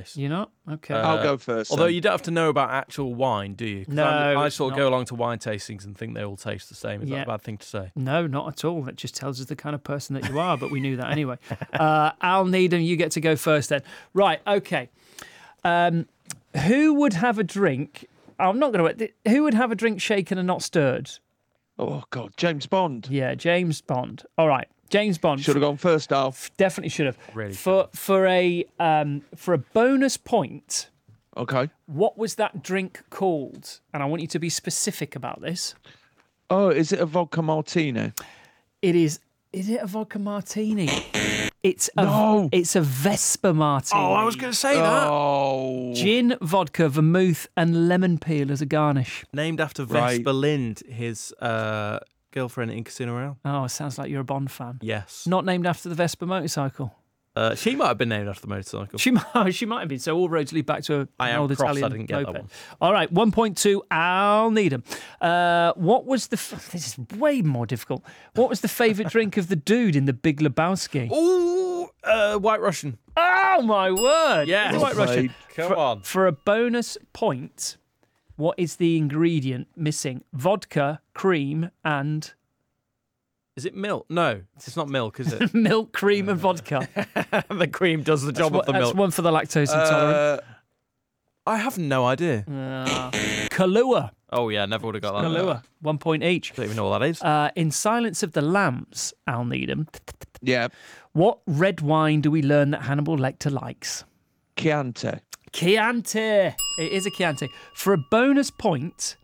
this. You're not? Okay. I'll go first. Although then. you don't have to know about actual wine, do you? 'Cause No, I it's sort of not. go along to wine tastings and think they all taste the same. Is that Yeah. a bad thing to say? No, not at all. That just tells us the kind of person that you are, but we knew that anyway. Al Needham, you get to go first then. Right, okay. Who would have a drink? I'm not going to. Who would have a drink shaken and not stirred? Oh God, James Bond. Yeah, James Bond. All right, James Bond. Should have gone first, Al. Definitely should have. Really for a bonus point. Okay. What was that drink called? And I want you to be specific about this. Oh, is it a vodka martini? It is. Is it a vodka martini? It's a. No. It's a Vespa martini. Oh, I was going to say that. Oh. Gin, vodka, vermouth, and lemon peel as a garnish. Named after Right. Vespa Lind, his girlfriend in Casino Royale. Oh, it sounds like you're a Bond fan. Yes. Not named after the Vespa motorcycle. She might have been named after the motorcycle. She might have been. So all roads lead back to I an am old cross, I Italian didn't get that moped. one. All right, 1.2, Al Needham. What was the... This is way more difficult. What was the favourite drink of the dude in The Big Lebowski? Ooh, White Russian. Oh, my word. Yes. It's White Well Russian. played. Come on. For a bonus point, what is the ingredient missing? Vodka, cream, and... Is it milk? No, it's not milk, is it? milk, cream, and vodka. The cream does the job of the That's milk. one for the lactose intolerant. I have no idea. Kahlua. Oh, yeah, never would have got that. Kahlua. 1 point each. Don't even know what that is. In Silence of the Lambs, Al Needham, Yeah. what red wine do we learn that Hannibal Lecter likes? Chianti. Chianti. It is a Chianti. For a bonus point,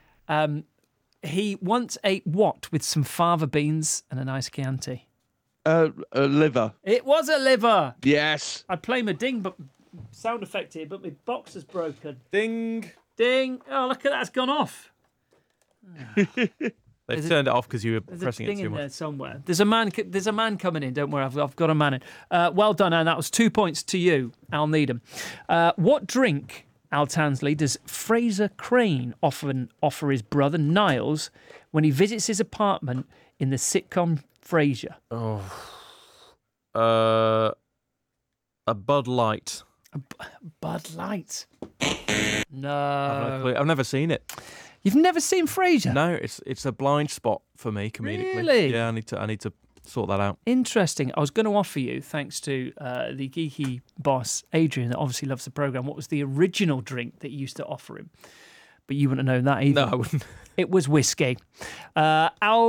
he once ate what with some fava beans and a nice Chianti? A liver. It was a liver. Yes. I'd play my ding but sound effect here, but my box is broken. Ding. Ding. Oh, look at that. It's gone off. They've turned it off because you were There's a pressing thing it too in there much. somewhere. There's a man coming in. Don't worry, I've got a man in. Well done, and that was 2 points to you, Al Needham. What drink, Al Tansley, does Fraser Crane often offer his brother Niles when he visits his apartment in the sitcom Frasier? A Bud Light. Bud Light. I've No. no clue. I've never seen it. You've never seen Frasier? No, it's a blind spot for me comedically. Really? Yeah, I need to sort that out. Interesting. I was going to offer you, thanks to the geeky boss, Adrian, that obviously loves the programme, what was the original drink that you used to offer him? But you wouldn't have known that either. No, I wouldn't. It was whiskey. Al